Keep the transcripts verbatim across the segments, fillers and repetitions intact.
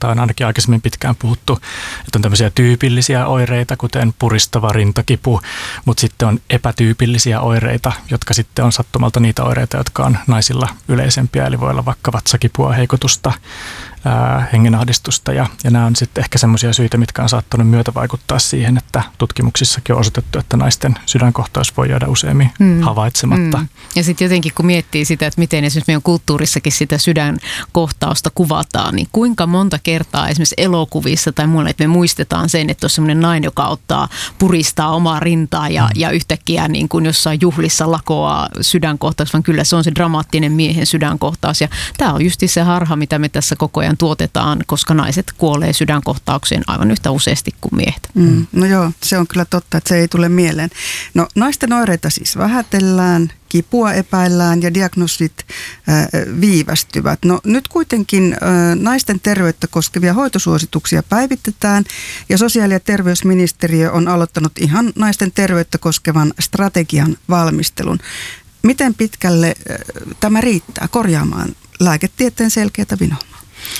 josta on ainakin aikaisemmin pitkään puhuttu, että on tämmöisiä tyypillisiä oireita, kuten puristava rintakipu, mutta sitten on epätyypillisiä oireita, jotka sitten on sattumalta niitä oireita, jotka on naisilla yleisempiä, eli voi olla vaikka vatsakipua, heikotusta, ää, hengenahdistusta ja, ja nämä on sitten ehkä semmoisia syitä, mitkä on saattanut myötä vaikuttaa siihen, että tutkimuksissakin on osoitettu, että naisten sydänkohtaus voi jäädä useammin mm. havaitsematta. Mm. Ja sitten jotenkin kun miettii sitä, että miten esimerkiksi meidän kulttuurissakin sitä sydänkohtausta kuvataan, niin kuinka monta kertaa esimerkiksi elokuvissa tai muualla, että me muistetaan sen, että on semmoinen nainen, joka ottaa, puristaa omaa rintaa ja, mm. ja yhtäkkiä niin kuin jossain juhlissa lakoaa sydänkohtaus, vaan kyllä se on se dramaattinen miehen sydänkohtaus. Ja tämä on just se harha, mitä me tässä koko ajan tuotetaan, koska naiset kuolee sydänkohtaukseen aivan yhtä useasti kuin miehet. Mm. No joo, se on kyllä totta, että se ei tule mieleen. No naisten oireita siis vähätellään, kipua epäillään ja diagnoosit äh, viivästyvät. No nyt kuitenkin äh, naisten terveyttä koskevia hoitosuosituksia päivitetään ja sosiaali- ja terveysministeriö on aloittanut ihan naisten terveyttä koskevan strategian valmistelun. Miten pitkälle äh, tämä riittää korjaamaan lääketieteen selkeätä vinoumaa?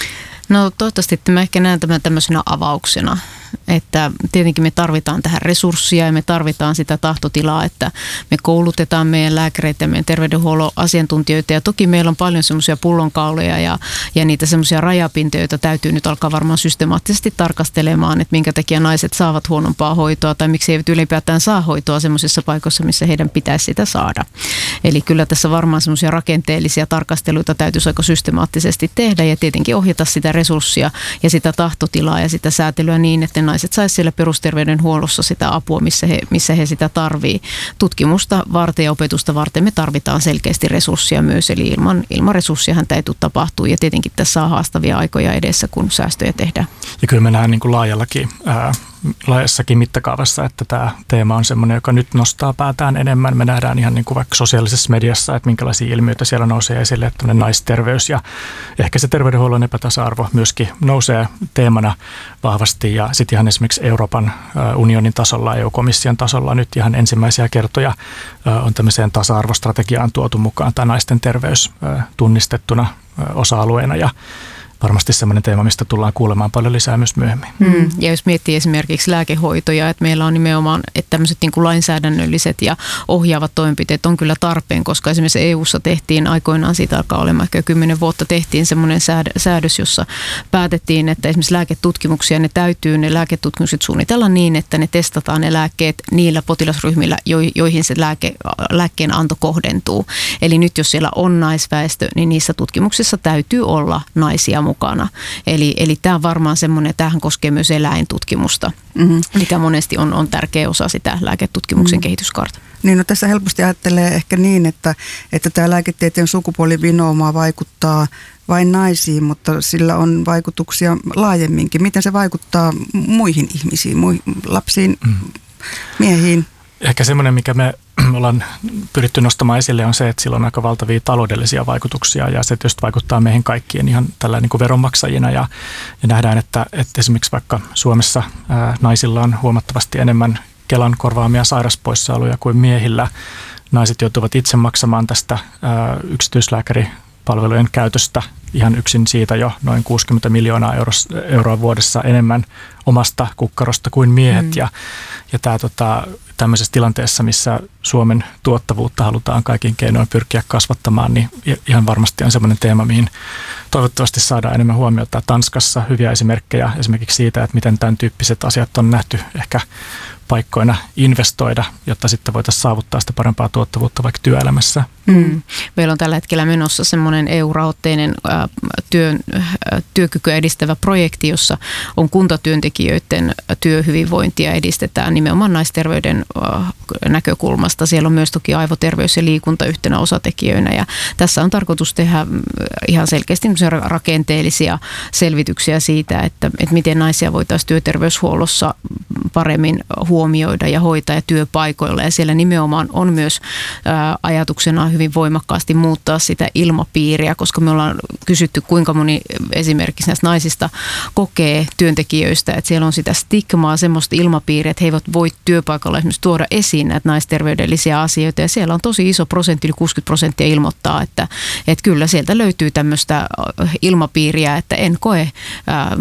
No toivottavasti että mä ehkä näen tämän tämmöisenä avauksena, että tietenkin me tarvitaan tähän resurssia ja me tarvitaan sitä tahtotilaa, että me koulutetaan meidän lääkäreitä ja meidän terveydenhuollon asiantuntijoita ja toki meillä on paljon semmoisia pullonkauloja ja, ja niitä semmoisia rajapintoja, joita täytyy nyt alkaa varmaan systemaattisesti tarkastelemaan, että minkä takia naiset saavat huonompaa hoitoa tai miksi eivät ylipäätään saa hoitoa semmoisissa paikoissa, missä heidän pitäisi sitä saada. Eli kyllä tässä varmaan semmoisia rakenteellisia tarkasteluita täytyisi aika systemaattisesti tehdä ja tietenkin ohjata sitä resurssia ja sitä tahtotilaa ja sitä säätelyä niin, että naiset saisivat siellä perusterveydenhuollossa sitä apua, missä he, missä he sitä tarvii. Tutkimusta varten ja opetusta varten me tarvitaan selkeästi resursseja myös, eli ilman, ilman resurssejahan tämä ei tule tapahtuu ja tietenkin tässä on haastavia aikoja edessä, kun säästöjä tehdään. Ja kyllä me nähdään niin kuin laajallakin, ää, laajassakin mittakaavassa, että tämä teema on semmoinen, joka nyt nostaa päätään enemmän. Me nähdään ihan niin kuin vaikka sosiaalisessa mediassa, että minkälaisia ilmiöitä siellä nousee esille, että naisterveys ja ehkä se terveydenhuollon epätasa-arvo myöskin nousee teemana vahvasti ja sitten ihan esimerkiksi Euroopan unionin tasolla, E U-komission tasolla nyt ihan ensimmäisiä kertoja on tämmöiseen tasa-arvostrategiaan tuotu mukaan tämä naisten terveys tunnistettuna osa-alueena ja varmasti sellainen teema, mistä tullaan kuulemaan paljon lisää myös myöhemmin. Mm. Ja jos miettii esimerkiksi lääkehoitoja, että meillä on nimenomaan, että tämmöiset niin kuin lainsäädännölliset ja ohjaavat toimenpiteet on kyllä tarpeen, koska esimerkiksi E U:ssa tehtiin aikoinaan, siitä alkaa olemaan ehkä kymmenen vuotta, tehtiin semmoinen säädös, jossa päätettiin, että esimerkiksi lääketutkimuksia, ne täytyy ne lääketutkimukset suunnitella niin, että ne testataan ne lääkkeet niillä potilasryhmillä, joihin se lääke, lääkkeen anto kohdentuu. Eli nyt jos siellä on naisväestö, niin niissä tutkimuksissa täytyy olla naisia mukana. Eli, eli tämä on varmaan semmoinen, että tämähän koskee myös eläintutkimusta, mm-hmm. mikä monesti on, on tärkeä osa sitä lääketutkimuksen mm-hmm. kehityskaarta. Niin, no tässä helposti ajattelee ehkä niin, että, että tämä lääketieteen sukupuolivinouma vaikuttaa vain naisiin, mutta sillä on vaikutuksia laajemminkin. Miten se vaikuttaa muihin ihmisiin, muihin, lapsiin, mm. miehiin? Ehkä semmoinen, mikä me ollaan pyritty nostamaan esille, on se, että sillä on aika valtavia taloudellisia vaikutuksia ja se tietysti vaikuttaa meihin kaikkien ihan tällä niin kuin veronmaksajina ja, ja nähdään, että, että esimerkiksi vaikka Suomessa ää, naisilla on huomattavasti enemmän Kelan korvaamia sairaspoissaoloja kuin miehillä. Naiset joutuvat itse maksamaan tästä ää, yksityislääkäripalvelujen käytöstä ihan yksin siitä jo noin kuusikymmentä miljoonaa euros, euroa vuodessa enemmän omasta kukkarosta kuin miehet. Mm. Ja, ja tämä tota, tämmöisessä tilanteessa, missä Suomen tuottavuutta halutaan kaikin keinoin pyrkiä kasvattamaan, niin ihan varmasti on semmoinen teema, mihin toivottavasti saadaan enemmän huomiota. Tanskassa hyviä esimerkkejä esimerkiksi siitä, että miten tämän tyyppiset asiat on nähty ehkä paikkoina investoida, jotta sitten voitaisiin saavuttaa sitä parempaa tuottavuutta vaikka työelämässä. Mm. Meillä on tällä hetkellä menossa semmoinen E U-rahoitteinen äh, työn, äh, työkykyä edistävä projekti, jossa on kuntatyöntekijöiden työhyvinvointia edistetään nimenomaan naisterveyden äh, näkökulmasta. Siellä on myös toki aivoterveys ja liikunta yhtenä osatekijöinä ja tässä on tarkoitus tehdä ihan selkeästi rakenteellisia selvityksiä siitä, että, että miten naisia voitaisiin työterveyshuollossa paremmin huomioida ja hoitaa ja työpaikoilla ja siellä nimenomaan on myös ää, ajatuksena hyvin voimakkaasti muuttaa sitä ilmapiiriä, koska me ollaan kysytty kuinka moni esimerkiksi näistä naisista kokee työntekijöistä, että siellä on sitä stigmaa, semmoista ilmapiiriä, että he eivät voi työpaikalla esimerkiksi tuoda esiin näitä naisterveydellisiä asioita ja siellä on tosi iso prosentti, yli kuusikymmentä prosenttia ilmoittaa, että, että kyllä sieltä löytyy tämmöistä ilmapiiriä, että en koe ää,